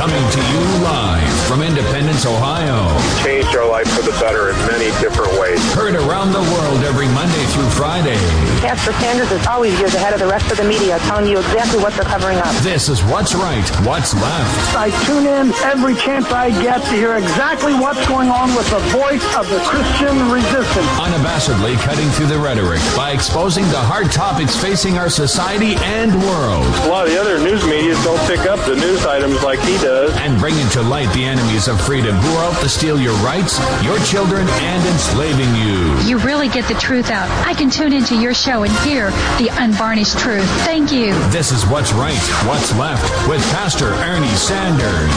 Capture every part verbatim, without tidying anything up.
Coming to you live from Independence, Ohio. Changed our life for the better in many different ways. Heard around the world every Monday through Friday. Pastor Sanders is always years ahead of the rest of the media, telling you exactly what they're covering up. This is What's Right, What's Left. I tune in every chance I get to hear exactly what's going on with the voice of the Christian resistance. Unabashedly cutting through the rhetoric by exposing the hard topics facing our society and world. A lot of the other news media don't pick up the news items like he does. And bringing to light the enemies of freedom who are out to steal your rights, your children, and enslaving you. You really get the truth out. I can tune into your show and hear the unvarnished truth. Thank you. This is What's Right, What's Left with Pastor Ernie Sanders.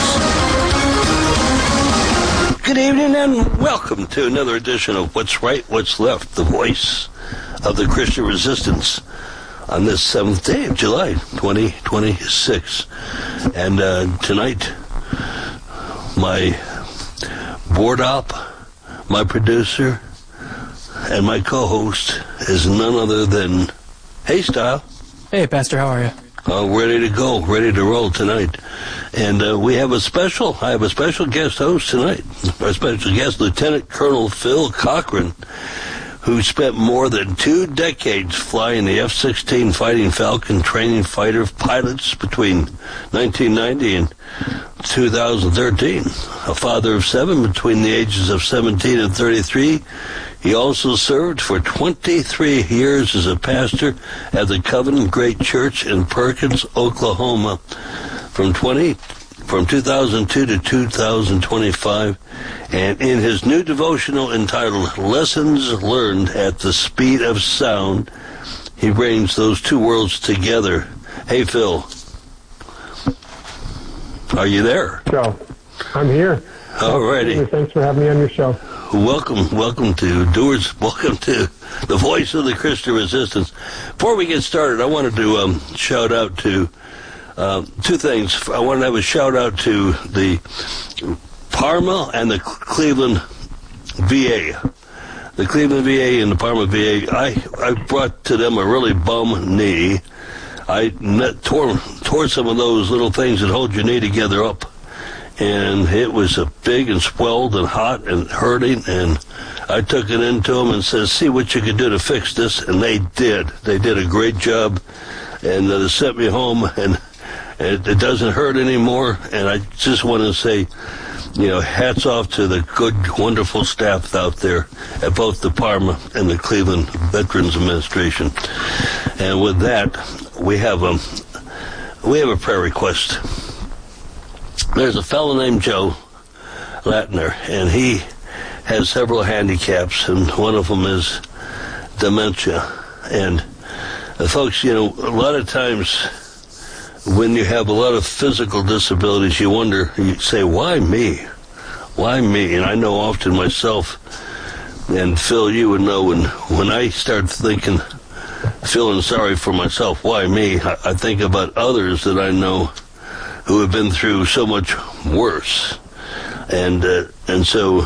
Good evening and welcome to another edition of What's Right, What's Left, the voice of the Christian resistance on this seventh day of July, twenty twenty-six. And uh, tonight, my board op, my producer, and my co-host is none other than, hey, Style. Hey, Pastor, how are you? Uh, ready to go, ready to roll tonight. And uh, we have a special, I have a special guest host tonight. Our special guest, Lieutenant Colonel Phil Cochran, who spent more than two decades flying the F sixteen Fighting Falcon training fighter pilots between nineteen ninety and two thousand thirteen. A father of seven between the ages of seventeen and thirty-three, he also served for twenty-three years as a pastor at the Covenant Great Church in Perkins, Oklahoma, from twenty from two thousand two to two thousand twenty-five, and in his new devotional entitled Lessons Learned at the Speed of Sound, he brings those two worlds together. Hey, Phil, are you there? Show. I'm here. All righty. Thanks for having me on your show. Welcome, welcome to Doers. Welcome to the voice of the Christian resistance. Before we get started, I wanted to um, shout out to Uh, two things. I want to have a shout out to the Parma and the Cleveland V A. The Cleveland V A and the Parma V A, I, I brought to them a really bum knee. I met, tore, tore some of those little things that hold your knee together up. And it was a big and swelled and hot and hurting. And I took it into them and said, see what you can do to fix this. And they did. They did a great job. And uh, they sent me home, and It, it doesn't hurt anymore, and I just want to say, you know, hats off to the good, wonderful staff out there at both the Parma and the Cleveland Veterans Administration. And with that, we have a, we have a prayer request. There's a fellow named Joe Latner, and he has several handicaps, and one of them is dementia. And uh, folks, you know, a lot of times when you have a lot of physical disabilities, you wonder, you say, why me? Why me? And I know often myself, and Phil, you would know, when, when I start thinking, feeling sorry for myself, why me? I, I think about others that I know who have been through so much worse. And uh, and so